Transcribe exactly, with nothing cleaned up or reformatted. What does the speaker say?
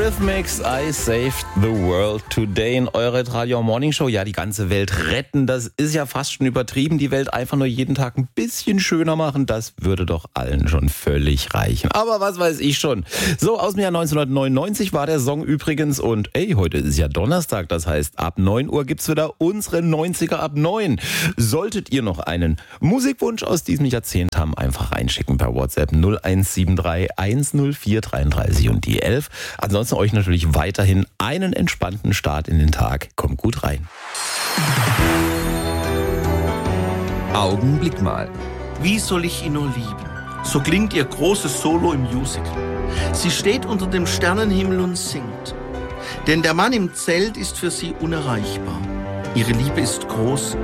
Eurythmics, I saved the world today in eurer Radio Morning Show. Ja, die ganze Welt retten, das ist ja fast schon übertrieben. Die Welt einfach nur jeden Tag ein bisschen schöner machen, das würde doch allen schon völlig reichen. Aber was weiß ich schon. So, aus dem Jahr neunzehnhundertneunundneunzig war der Song übrigens und ey, heute ist ja Donnerstag, das heißt ab neun Uhr gibt's wieder unsere neunziger ab neun. Solltet ihr noch einen Musikwunsch aus diesem Jahrzehnt haben, einfach reinschicken per WhatsApp null eins sieben drei eins null vier drei drei und die elf. Ansonsten euch natürlich weiterhin einen entspannten Start in den Tag. Kommt gut rein. Augenblick mal. Wie soll ich ihn nur lieben? So klingt ihr großes Solo im Musical. Sie steht unter dem Sternenhimmel und singt. Denn der Mann im Zelt ist für sie unerreichbar. Ihre Liebe ist groß,